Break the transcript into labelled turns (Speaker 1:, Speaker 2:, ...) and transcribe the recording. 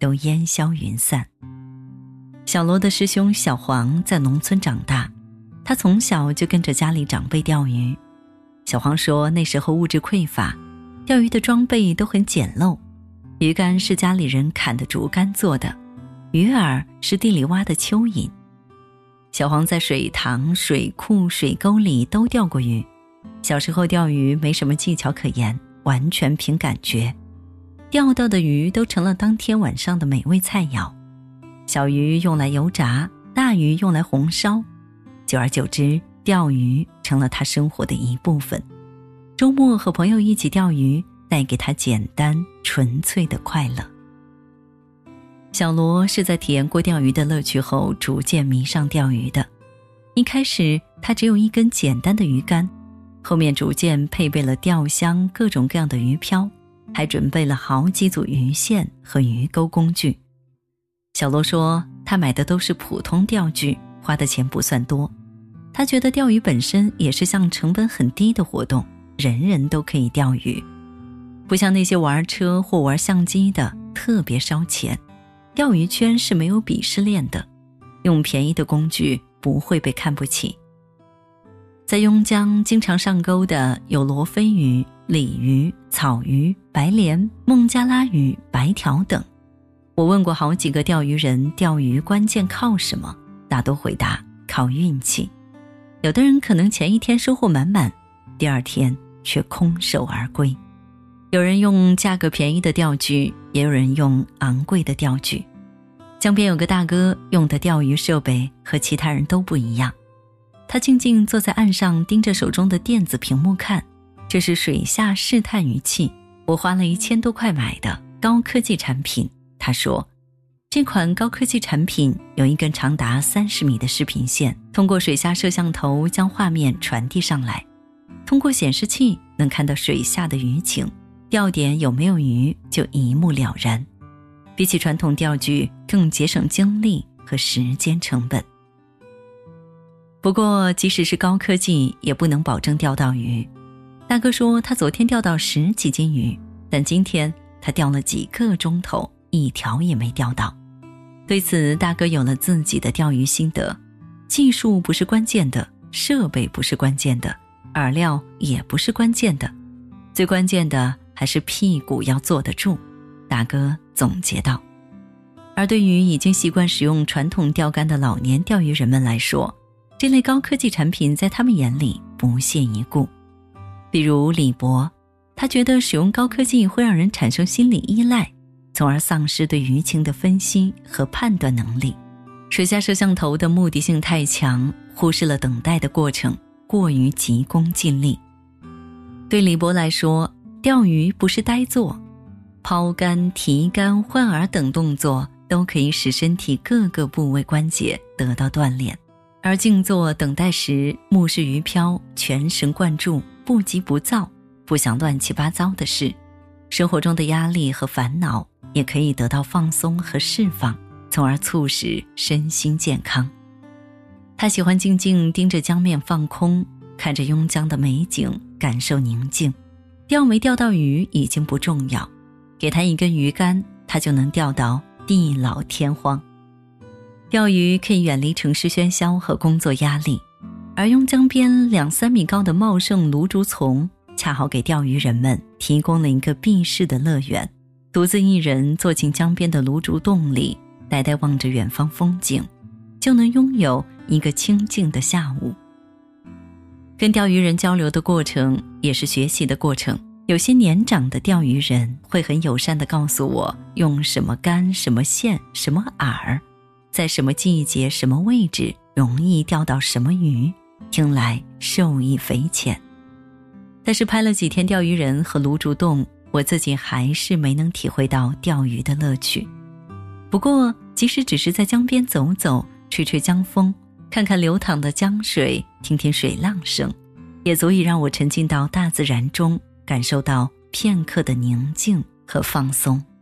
Speaker 1: 都烟消云散。小罗的师兄小黄在农村长大，他从小就跟着家里长辈钓鱼。小黄说那时候物质匮乏，钓鱼的装备都很简陋，鱼竿是家里人砍的竹竿做的，鱼饵是地里挖的蚯蚓。小黄在水塘、水库、水沟里都钓过鱼，小时候钓鱼没什么技巧可言，完全凭感觉，钓到的鱼都成了当天晚上的美味菜肴。小鱼用来油炸，大鱼用来红烧，久而久之，钓鱼成了他生活的一部分。周末和朋友一起钓鱼，带给他简单纯粹的快乐。小罗是在体验过钓鱼的乐趣后逐渐迷上钓鱼的。一开始他只有一根简单的鱼竿，后面逐渐配备了钓箱、各种各样的鱼漂，还准备了好几组鱼线和鱼钩工具。小罗说他买的都是普通钓具，花的钱不算多。他觉得钓鱼本身也是项成本很低的活动，人人都可以钓鱼，不像那些玩车或玩相机的特别烧钱。钓鱼圈是没有鄙视链的，用便宜的工具不会被看不起。在邕江经常上钩的有罗非鱼、鲤鱼、草鱼、白鲢、孟加拉鱼、白条等。我问过好几个钓鱼人，钓鱼关键靠什么？大都回答靠运气。有的人可能前一天收获满满，第二天却空手而归。有人用价格便宜的钓具，也有人用昂贵的钓具。江边有个大哥用的钓鱼设备和其他人都不一样，他静静坐在岸上，盯着手中的电子屏幕看。这是水下试探鱼器，我花了1000多块买的高科技产品。他说这款高科技产品有一根长达30米的视频线，通过水下摄像头将画面传递上来，通过显示器能看到水下的鱼情，钓点有没有鱼就一目了然，比起传统钓具更节省精力和时间成本。不过即使是高科技也不能保证钓到鱼。大哥说他昨天钓到10几斤鱼，但今天他钓了几个钟头，一条也没钓到。对此大哥有了自己的钓鱼心得，技术不是关键的，设备不是关键的，饵料也不是关键的，最关键的还是屁股要坐得住，大哥总结道。而对于已经习惯使用传统钓竿的老年钓鱼人们来说，这类高科技产品在他们眼里不屑一顾。比如李博，他觉得使用高科技会让人产生心理依赖，从而丧失对鱼情的分析和判断能力。水下摄像头的目的性太强，忽视了等待的过程，过于急功近利。对李博来说，钓鱼不是呆坐，抛竿、提竿、换饵等动作都可以使身体各个部位关节得到锻炼，而静坐等待时，目视鱼漂，全神贯注，不急不躁，不想乱七八糟的事，生活中的压力和烦恼也可以得到放松和释放，从而促使身心健康。他喜欢静静盯着江面放空，看着邕江的美景，感受宁静。钓没钓到鱼已经不重要，给他一根鱼竿，他就能钓到地老天荒。钓鱼可以远离城市喧嚣和工作压力，而邕江边2-3米高的茂盛芦竹丛，恰好给钓鱼人们提供了一个避世的乐园。独自一人坐进江边的芦竹洞里，呆呆望着远方风景，就能拥有一个清静的下午。跟钓鱼人交流的过程也是学习的过程，有些年长的钓鱼人会很友善地告诉我用什么竿、什么线、什么饵，在什么季节、什么位置容易钓到什么鱼，听来受益匪浅。但是拍了几天钓鱼人和芦竹洞，我自己还是没能体会到钓鱼的乐趣。不过即使只是在江边走走，吹吹江风，看看流淌的江水，听听水浪声，也足以让我沉浸到大自然中，感受到片刻的宁静和放松。